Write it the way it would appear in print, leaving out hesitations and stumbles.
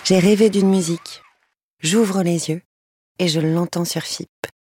J'ai rêvé d'une musique. J'ouvre les yeux et je l'entends sur FIP.